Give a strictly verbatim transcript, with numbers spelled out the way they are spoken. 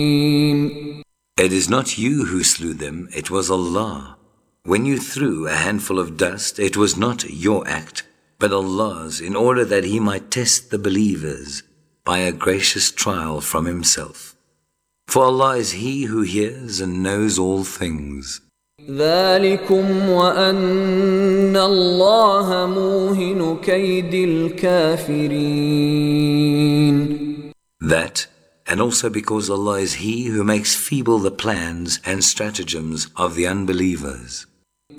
It is not you who slew them, it was Allah. When you threw a handful of dust, it was not your act, but Allah's, in order that He might test the believers by a gracious trial from Himself. For Allah is He who hears and knows all things. ذَلِكُمْ وَأَنَّ اللَّهَ مُوهِنُ كَيْدِ الْكَافِرِينَ. That, and also because Allah is He who makes feeble the plans and stratagems of the unbelievers.